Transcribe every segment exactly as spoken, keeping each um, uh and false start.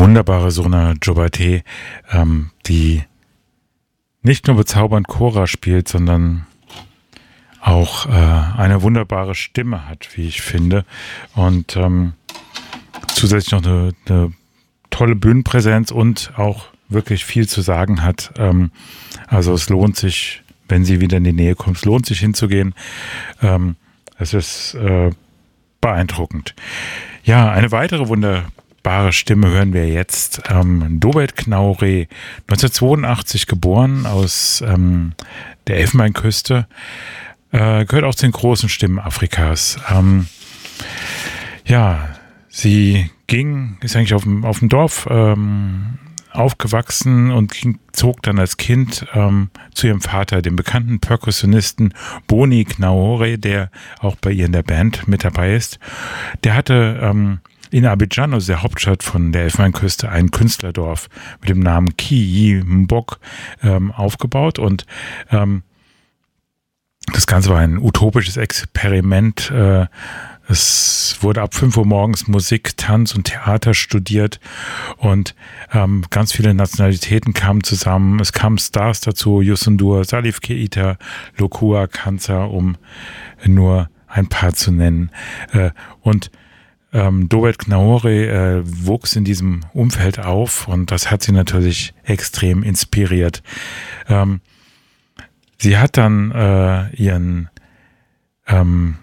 wunderbare Sona Jobateh, ähm, die nicht nur bezaubernd Kora spielt, sondern auch äh, eine wunderbare Stimme hat, wie ich finde. Und ähm, zusätzlich noch eine, eine tolle Bühnenpräsenz und auch wirklich viel zu sagen hat. Ähm, also es lohnt sich, wenn sie wieder in die Nähe kommt, es lohnt sich hinzugehen. Ähm, es ist äh, beeindruckend. Ja, eine weitere wunderbare Stimme hören wir jetzt. Ähm, Dobet Knaure, neunzehnhundertzweiundachtzig geboren aus ähm, der Elfenbeinküste, äh, gehört auch zu den großen Stimmen Afrikas. Ähm, ja, sie ging, ist eigentlich auf dem, auf dem Dorf ähm, aufgewachsen und ging, zog dann als Kind ähm, zu ihrem Vater, dem bekannten Perkussionisten Boni Knaore, der auch bei ihr in der Band mit dabei ist. Der hatte ähm, in Abidjan, also der Hauptstadt von der Elfenbeinküste, ein Künstlerdorf mit dem Namen Kiyi Mbok ähm, aufgebaut und ähm, das Ganze war ein utopisches Experiment. Äh, Es wurde ab fünf Uhr morgens Musik, Tanz und Theater studiert und ähm, ganz viele Nationalitäten kamen zusammen. Es kamen Stars dazu, Youssou N'Dour, Salif Keita, Lokua Kanza, um nur ein paar zu nennen. Äh, und ähm, Dobet Knaure äh, wuchs in diesem Umfeld auf und das hat sie natürlich extrem inspiriert. Ähm, sie hat dann äh, ihren ähm,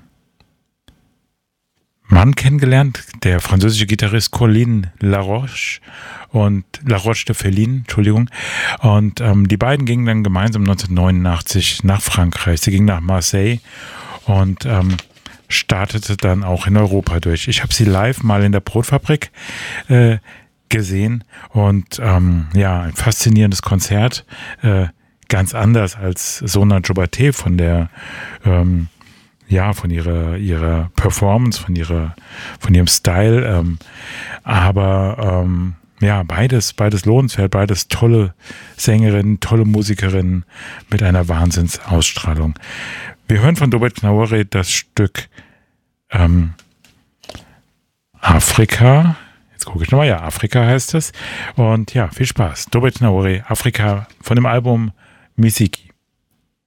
Mann kennengelernt, der französische Gitarrist Colin Laroche und Laroche de Feline, Entschuldigung. Und ähm, die beiden gingen dann gemeinsam neunzehnhundertneunundachtzig nach Frankreich. Sie ging nach Marseille und ähm, startete dann auch in Europa durch. Ich habe sie live mal in der Brotfabrik äh, gesehen und ähm, ja, ein faszinierendes Konzert, äh, ganz anders als Sona Jobateh von der ähm, ja, von ihrer, ihrer Performance, von ihrer, von ihrem Style, ähm, aber ähm, ja, beides, beides lohnenswert, beides tolle Sängerinnen, tolle Musikerinnen mit einer Wahnsinnsausstrahlung. Wir hören von Dobet Knaure das Stück ähm, Afrika. Jetzt gucke ich nochmal, ja, Afrika heißt es. Und ja, viel Spaß. Dobet Knaure, Afrika von dem Album Misiki.